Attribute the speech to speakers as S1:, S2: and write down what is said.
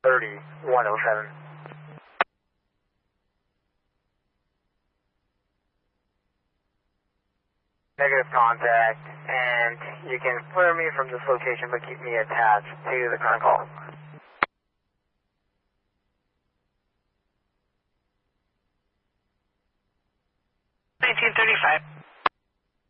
S1: 3107. Negative contact, and you can flare me from this location, but keep me attached to the current call.
S2: 1935.